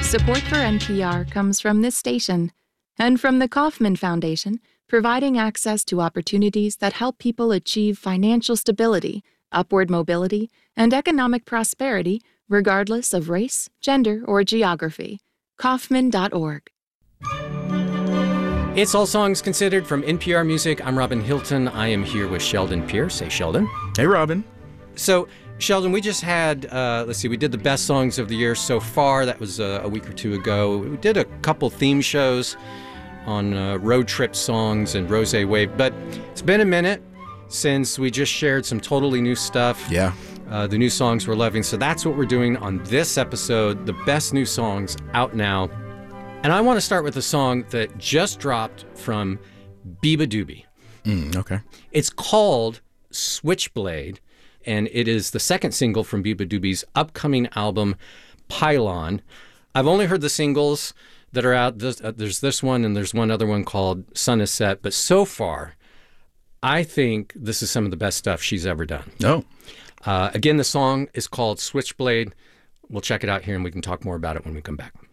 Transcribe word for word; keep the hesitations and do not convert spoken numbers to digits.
Support for N P R comes from this station and from the Kauffman Foundation, providing access to opportunities that help people achieve financial stability, upward mobility, and economic prosperity regardless of race, gender, or geography. Kauffman dot org. It's All Songs Considered from N P R Music. I'm Robin Hilton. I am here with Sheldon Pierce. Hey, Sheldon. Hey, Robin. So, Sheldon, we just had, uh, let's see, we did the best songs of the year so far. That was uh, a week or two ago. We did a couple theme shows on uh, road trip songs and Rose Wave. But it's been a minute since we just shared some totally new stuff. Yeah. Uh, the new songs we're loving. So that's what we're doing on this episode, the best new songs out now. And I want to start with a song that just dropped from beabadoobee. Mm, okay. It's called Switchblade, and it is the second single from beabadoobee's upcoming album, Pylon. I've only heard the singles that are out. There's, uh, there's this one, and there's one other one called Sun is Set. But so far, I think this is some of the best stuff she's ever done. Oh. Uh, again, the song is called Switchblade. We'll check it out here, and we can talk more about it when we come back.